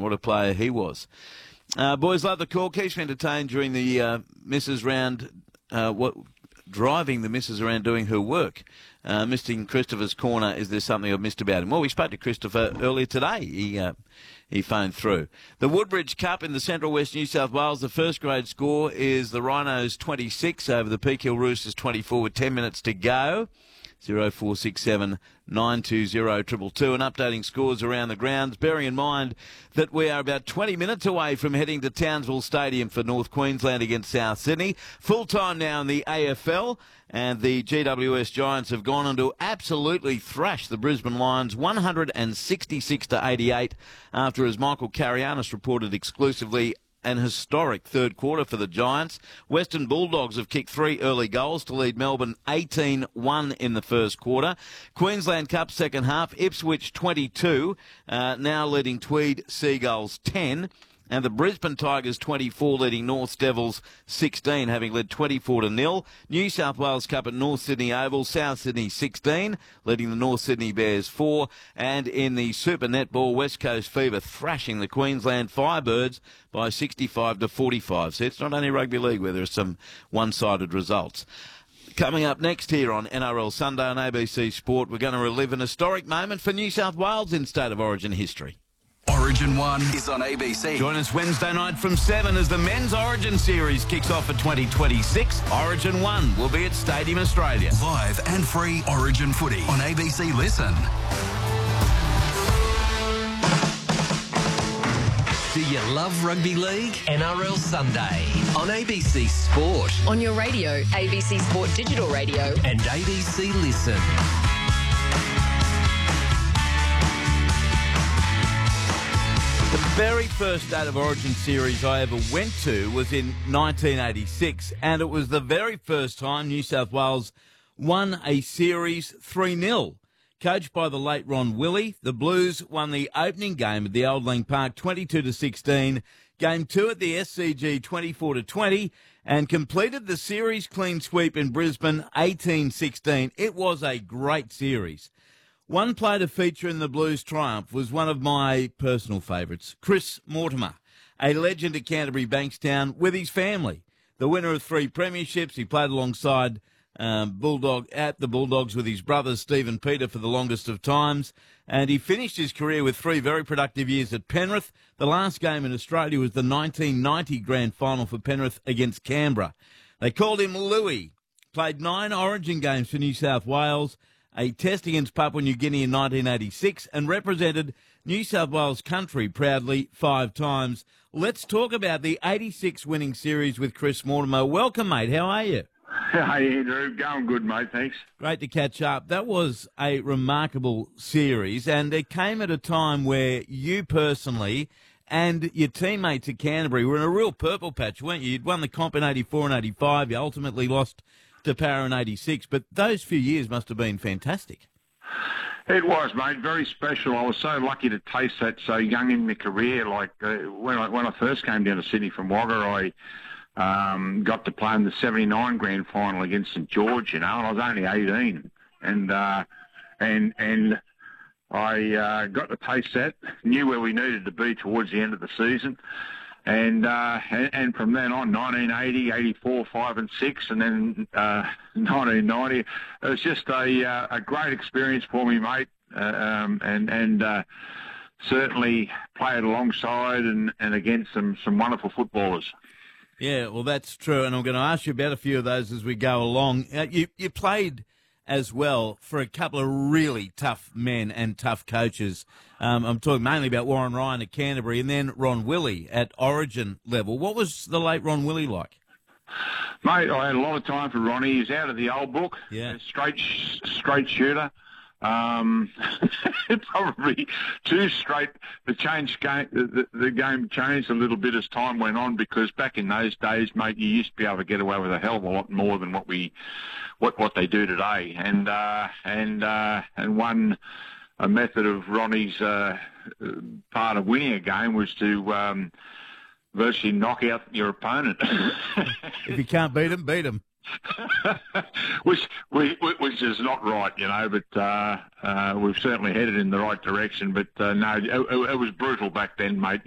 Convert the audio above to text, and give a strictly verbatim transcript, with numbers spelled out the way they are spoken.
What a player he was. Uh, boys love the call. Keeps me entertained during the uh, misses round, uh, what, driving the misses around doing her work. Uh, missing Christopher's corner, is there something I've missed about him? Well, we spoke to Christopher earlier today. He uh, he phoned through. The Woodbridge Cup in the Central West New South Wales, the first grade score is the Rhinos twenty-six over the Peak Hill Roosters twenty-four with ten minutes to go. zero four six seven nine two zero two two two, and updating scores around the grounds, bearing in mind that we are about twenty minutes away from heading to Townsville Stadium for North Queensland against South Sydney. Full time now in the A F L, and the G W S Giants have gone on to absolutely thrash the Brisbane Lions one hundred sixty-six to eighty-eight after, as Michael Carianis reported exclusively, an historic third quarter for the Giants. Western Bulldogs have kicked three early goals to lead Melbourne eighteen one in the first quarter. Queensland Cup second half, Ipswich twenty-two, uh, now leading Tweed Seagulls ten. And the Brisbane Tigers twenty-four leading North Devils sixteen, having led twenty-four to nil. New South Wales Cup at North Sydney Oval, South Sydney sixteen, leading the North Sydney Bears four. And in the Super Netball, West Coast Fever thrashing the Queensland Firebirds by sixty-five to forty-five. So it's not only rugby league where there are some one-sided results. Coming up next here on N R L Sunday on A B C Sport, we're going to relive an historic moment for New South Wales in State of Origin history. Origin one is on A B C. Join us Wednesday night from seven as the Men's Origin Series kicks off for twenty twenty-six. Origin one will be at Stadium Australia. Live and free Origin footy on A B C Listen. Do you love rugby league? N R L Sunday on A B C Sport. On your radio, A B C Sport Digital Radio. And A B C Listen. The very first State of Origin series I ever went to was in nineteen eighty-six, and it was the very first time New South Wales won a series three nil. Coached by the late Ron Willey, the Blues won the opening game at the Old Lang Park twenty-two to sixteen, game two at the S C G twenty-four to twenty, and completed the series clean sweep in Brisbane eighteen sixteen. It was a great series. One player to feature in the Blues' triumph was one of my personal favourites, Chris Mortimer, a legend at Canterbury Bankstown with his family. The winner of three premierships, he played alongside um, Bulldog at the Bulldogs with his brothers Steve and Peter for the longest of times, and he finished his career with three very productive years at Penrith. The last game in Australia was the nineteen ninety grand final for Penrith against Canberra. They called him Louis, played nine Origin games for New South Wales, a test against Papua New Guinea in nineteen eighty-six, and represented New South Wales country proudly five times. Let's talk about the eighty-six winning series with Chris Mortimer. Welcome, mate. How are you? Hey, Andrew. Going good, mate. Thanks. Great to catch up. That was a remarkable series, and it came at a time where you personally and your teammates at Canterbury were in a real purple patch, weren't you? You'd won the comp in eighty-four and eighty-five. You ultimately lost to Para in eighty-six, but those few years must have been fantastic. It was, mate, very special. I was so lucky to taste that so young in my career. Like uh, when I when I first came down to Sydney from Wagga, I um, got to play in the seventy-nine grand final against St George, you know, and I was only eighteen, and uh, and and I uh, got to taste that. Knew where we needed to be towards the end of the season. And, uh, and and from then on, nineteen eighty, eighty-four, five and six, and then uh, nineteen ninety, it was just a uh, a great experience for me, mate. Uh, um, and and uh, certainly played alongside and, and against some some wonderful footballers. Yeah, well, that's true, and I'm going to ask you about a few of those as we go along. Uh, you you played as well for a couple of really tough men and tough coaches. Um, I'm talking mainly about Warren Ryan at Canterbury and then Ron Willey at Origin level. What was the late Ron Willey like? Mate, I had a lot of time for Ronnie. He's out of the old book. Yeah. Straight, straight shooter. Um, probably too straight. The change game, the, the game changed a little bit as time went on, because back in those days, mate, you used to be able to get away with a hell of a lot more than what we, what what they do today. And uh, and uh, and one a method of Ronnie's uh, part of winning a game was to um, virtually knock out your opponent. If you can't beat them, beat them. which, which which is not right, you know, but uh, uh, we've certainly headed in the right direction. But uh, no, it, it was brutal back then, mate.